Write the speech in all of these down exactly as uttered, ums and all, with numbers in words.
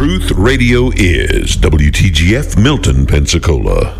Truth Radio is W T G F Milton, Pensacola.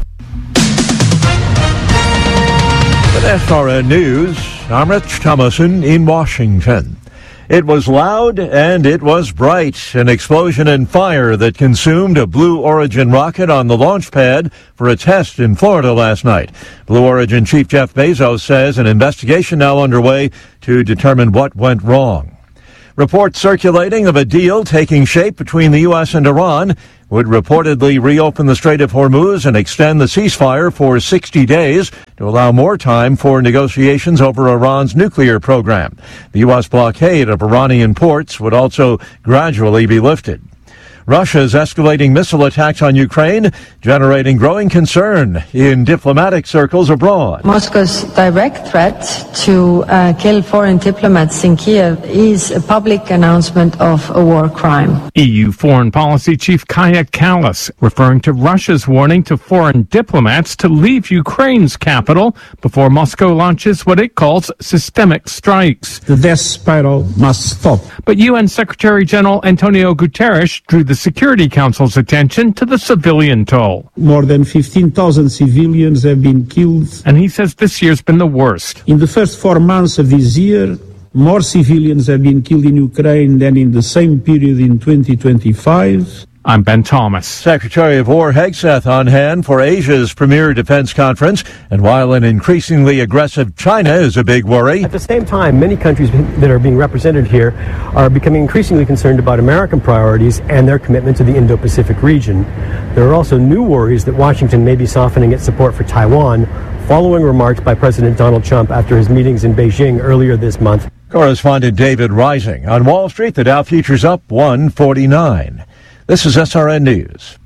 With S R N News, I'm Rich Thomason in Washington. It was loud and it was bright. An explosion and fire that consumed a Blue Origin rocket on the launch pad for a test in Florida last night. Blue Origin Chief Jeff Bezos says an investigation now underway to determine what went wrong. Reports circulating of a deal taking shape between the U S and Iran would reportedly reopen the Strait of Hormuz and extend the ceasefire for sixty days to allow more time for negotiations over Iran's nuclear program. The U S blockade of Iranian ports would also gradually be lifted. Russia's escalating missile attacks on Ukraine, generating growing concern in diplomatic circles abroad. Moscow's direct threat to uh, kill foreign diplomats in Kiev is a public announcement of a war crime. E U Foreign Policy Chief Kaja Kallas referring to Russia's warning to foreign diplomats to leave Ukraine's capital before Moscow launches what it calls systemic strikes. The death spiral must stop. But U N Secretary General Antonio Guterres drew the Security Council's attention to the civilian toll. More than fifteen thousand civilians have been killed. And he says this year's been the worst. In the first four months of this year, more civilians have been killed in Ukraine than in the same period in twenty twenty-five. I'm Ben Thomas. Secretary of War Hegseth on hand for Asia's premier defense conference. And while an increasingly aggressive China is a big worry, at the same time, many countries that are being represented here are becoming increasingly concerned about American priorities and their commitment to the Indo-Pacific region. There are also new worries that Washington may be softening its support for Taiwan following remarks by President Donald Trump after his meetings in Beijing earlier this month. Correspondent David Rising. On Wall Street, the Dow futures up one forty-nine. This is S R N News.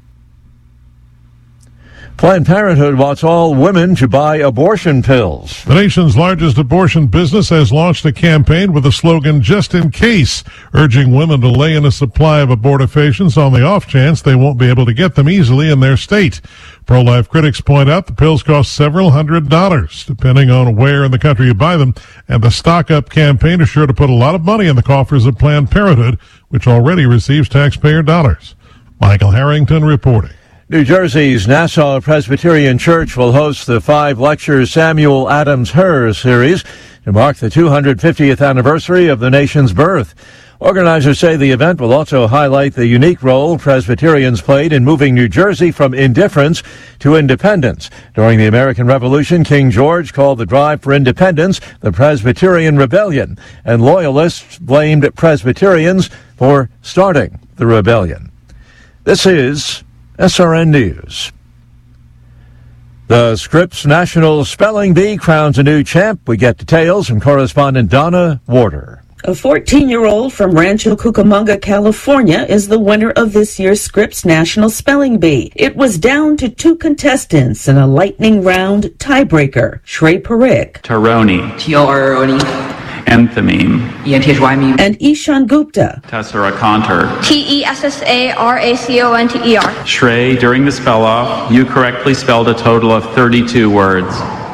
Planned Parenthood wants all women to buy abortion pills. The nation's largest abortion business has launched a campaign with the slogan, "Just in Case," urging women to lay in a supply of abortifacients on the off chance they won't be able to get them easily in their state. Pro-life critics point out the pills cost several hundred dollars, depending on where in the country you buy them, and the Stock Up campaign is sure to put a lot of money in the coffers of Planned Parenthood, which already receives taxpayer dollars. Michael Harrington reporting. New Jersey's Nassau Presbyterian Church will host the five-lecture Samuel Adams Herr series to mark the two hundred fiftieth anniversary of the nation's birth. Organizers say the event will also highlight the unique role Presbyterians played in moving New Jersey from indifference to independence. During the American Revolution, King George called the drive for independence the Presbyterian Rebellion, and loyalists blamed Presbyterians for starting the rebellion. This is S R N News. The Scripps National Spelling Bee crowns a new champ. We get details from correspondent Donna Warder. A fourteen-year-old from Rancho Cucamonga, California, is the winner of this year's Scripps National Spelling Bee. It was down to two contestants in a lightning round tiebreaker. Shrey Parikh. Taroni. T O R O N E. Enthymeme. E N T H Y M E. And Ishan Gupta. Tessera Conter. T E S S A R A C O N T E R. Shrey, during the spell-off, you correctly spelled a total of thirty-two words.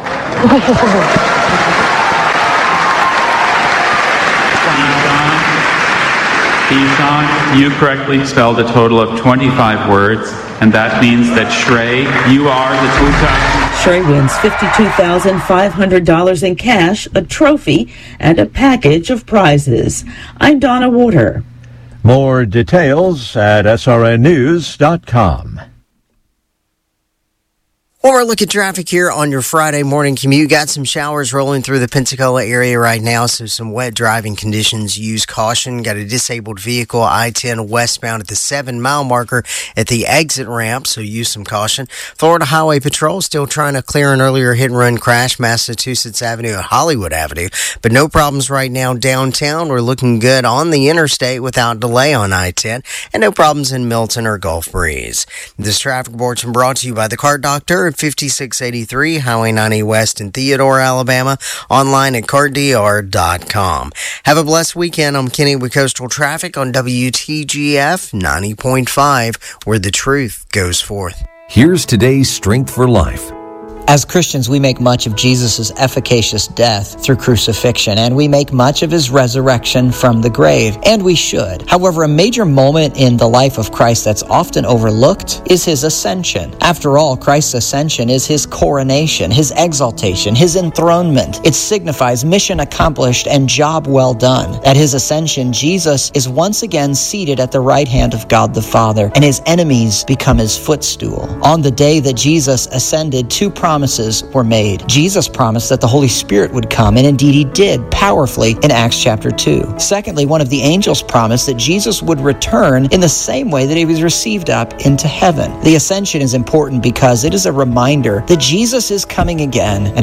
Ishan, you correctly spelled a total of twenty-five words, and that means that Shrey, you are the Tuta. Shrey wins fifty-two thousand five hundred dollars in cash, a trophy, and a package of prizes. I'm Donna Warder. More details at S R N news dot com. Well, we're looking at traffic here on your Friday morning commute. Got some showers rolling through the Pensacola area right now, so some wet driving conditions. Use caution. Got a disabled vehicle, I ten westbound at the seven-mile marker at the exit ramp, so use some caution. Florida Highway Patrol still trying to clear an earlier hit-and-run crash, Massachusetts Avenue and Hollywood Avenue, but no problems right now downtown. We're looking good on the interstate without delay on I ten, and no problems in Milton or Gulf Breeze. This traffic report's been brought to you by the Car Doctor at fifty-six eighty-three Highway ninety West in Theodore, Alabama. Online at car d r dot com. Have a blessed weekend. I'm Kenny with Coastal Traffic on W T G F ninety point five, where the truth goes forth. Here's today's Strength for Life. As Christians, we make much of Jesus' efficacious death through crucifixion, and we make much of his resurrection from the grave, and we should. However, a major moment in the life of Christ that's often overlooked is his ascension. After all, Christ's ascension is his coronation, his exaltation, his enthronement. It signifies mission accomplished and job well done. At his ascension, Jesus is once again seated at the right hand of God the Father, and his enemies become his footstool. On the day that Jesus ascended, two promises were made. Jesus promised that the Holy Spirit would come, and indeed he did powerfully in Acts chapter two. Secondly, one of the angels promised that Jesus would return in the same way that he was received up into heaven. The ascension is important because it is a reminder that Jesus is coming again, and